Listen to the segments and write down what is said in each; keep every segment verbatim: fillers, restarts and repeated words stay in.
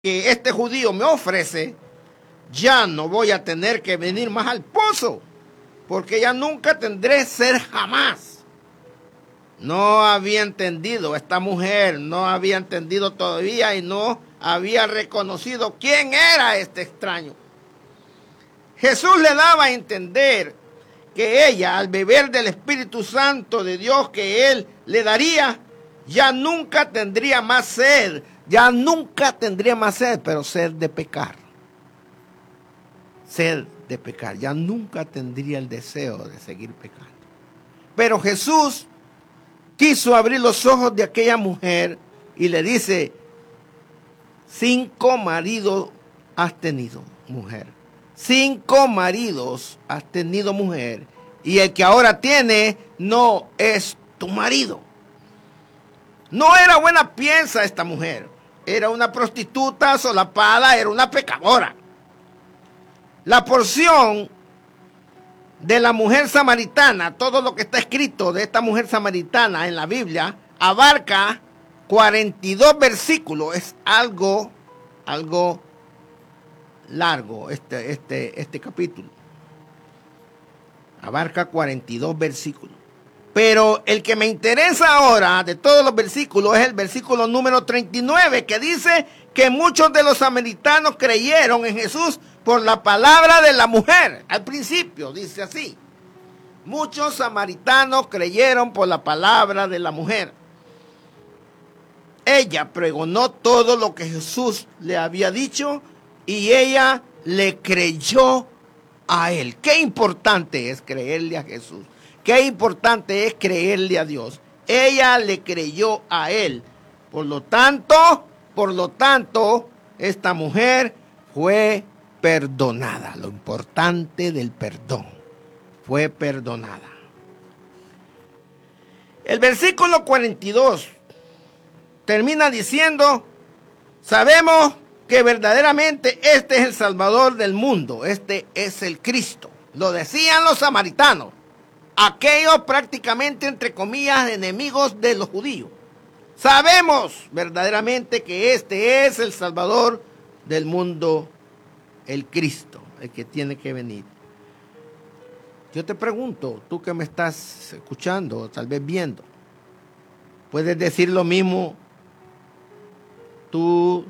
que este judío me ofrece, ya no voy a tener que venir más al pozo, porque ya nunca tendré sed jamás. No había entendido, esta mujer no había entendido todavía y no había reconocido quién era este extraño. Jesús le daba a entender que ella, al beber del Espíritu Santo de Dios que Él le daría, ya nunca tendría más sed, ya nunca tendría más sed, pero sed de pecar. Sed de pecar, ya nunca tendría el deseo de seguir pecando. Pero Jesús quiso abrir los ojos de aquella mujer y le dice, cinco maridos has tenido, mujer. Cinco maridos has tenido, mujer, y el que ahora tiene no es tu marido. No era buena piensa esta mujer. Era una prostituta solapada, era una pecadora. La porción de la mujer samaritana, todo lo que está escrito de esta mujer samaritana en la Biblia, abarca cuarenta y dos versículos. Es algo, algo largo este, este, este capítulo. Abarca cuarenta y dos versículos. Pero el que me interesa ahora de todos los versículos es el versículo número treinta y nueve, que dice que muchos de los samaritanos creyeron en Jesús por la palabra de la mujer. Al principio dice así: muchos samaritanos creyeron por la palabra de la mujer. Ella pregonó todo lo que Jesús le había dicho y ella le creyó a él. Qué importante es creerle a Jesús. Qué importante es creerle a Dios. Ella le creyó a él. Por lo tanto, por lo tanto, esta mujer fue perdonada. Lo importante del perdón. Fue perdonada. El versículo cuarenta y dos termina diciendo: sabemos que verdaderamente este es el Salvador del mundo. Este es el Cristo. Lo decían los samaritanos. Aquellos prácticamente, entre comillas, enemigos de los judíos. Sabemos verdaderamente que este es el Salvador del mundo, el Cristo, el que tiene que venir. Yo te pregunto, tú que me estás escuchando, tal vez viendo, ¿puedes decir lo mismo tú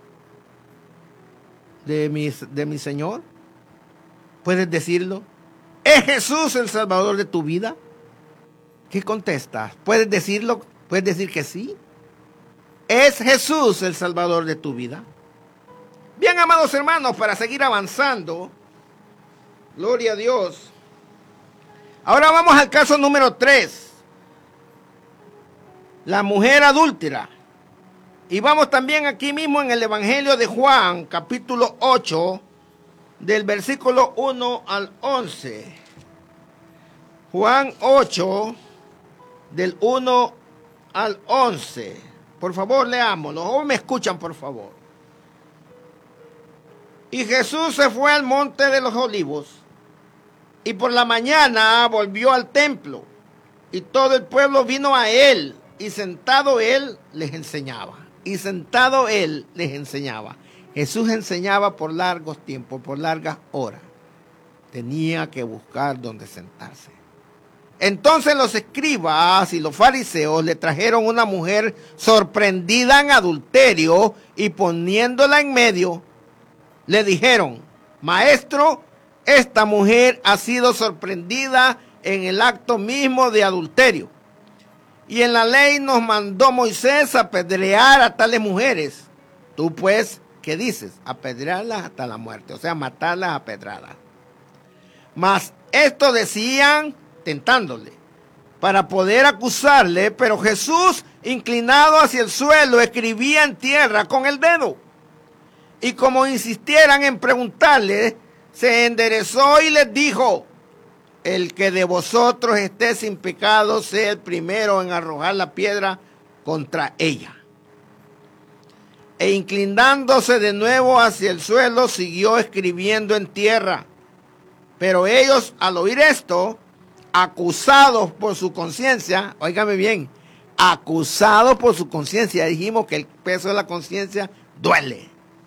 de mi, de mi Señor? ¿Puedes decirlo? ¿Es Jesús el Salvador de tu vida? ¿Qué contestas? ¿Puedes decirlo? ¿Puedes decir que sí? ¿Es Jesús el Salvador de tu vida? Bien, amados hermanos, para seguir avanzando, gloria a Dios. Ahora vamos al caso número tres. La mujer adúltera. Y vamos también aquí mismo en el Evangelio de Juan, capítulo ocho, del versículo uno al once. Juan ocho, del uno al once. Por favor, leámoslo. O me escuchan, por favor. Y Jesús se fue al monte de los olivos, y por la mañana volvió al templo, y todo el pueblo vino a él, y sentado él les enseñaba. Y sentado él les enseñaba. Jesús enseñaba por largos tiempos, por largas horas. Tenía que buscar dónde sentarse. Entonces los escribas y los fariseos le trajeron una mujer sorprendida en adulterio y poniéndola en medio, le dijeron: maestro, esta mujer ha sido sorprendida en el acto mismo de adulterio. Y en la ley nos mandó Moisés apedrear a tales mujeres. Tú pues, ¿qué dices? Apedrearlas hasta la muerte, o sea, matarlas a pedradas. Mas esto decían tentándole, para poder acusarle, pero Jesús, inclinado hacia el suelo, escribía en tierra con el dedo. Y como insistieran en preguntarle, se enderezó y les dijo: el que de vosotros esté sin pecado, sea el primero en arrojar la piedra contra ella. E inclinándose de nuevo hacia el suelo, siguió escribiendo en tierra. Pero ellos, al oír esto, acusados por su conciencia, óigame bien, acusados por su conciencia, dijimos que el peso de la conciencia duele.